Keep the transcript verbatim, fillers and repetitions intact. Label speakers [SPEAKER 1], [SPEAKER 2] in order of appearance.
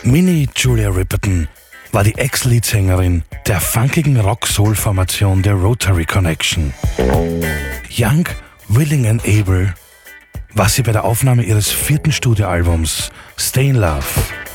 [SPEAKER 1] Minnie Julia Riperton war die Ex-Leadsängerin der funkigen Rock-Soul-Formation der Rotary Connection. Young, willing and able war sie bei der Aufnahme ihres vierten Studioalbums Stay in Love